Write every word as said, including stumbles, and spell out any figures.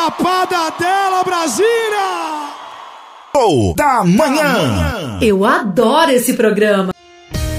Chapada dela, Brasília! Oh, da manhã. Eu adoro esse programa.